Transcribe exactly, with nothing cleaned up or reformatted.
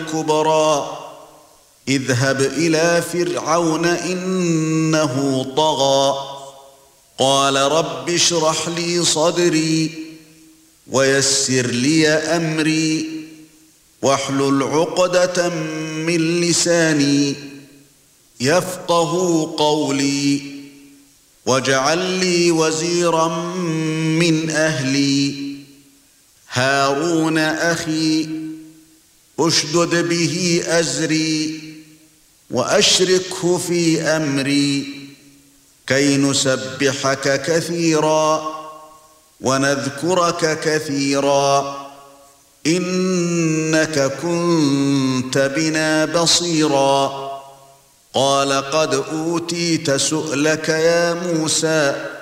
الكبرى اذهب إلى فرعون إنه طغى قال رب اشرح لي صدري ويسر لي أمري واحلل عقدة من لساني يفقهوا قولي واجعل لي وزيرا من أهلي هارون أخي اشدد به أزري وأشركه في أمري كي نسبحك كثيرا ونذكرك كثيرا إنك كنت بنا بصيرا قال قد أوتيت سؤلك يا موسى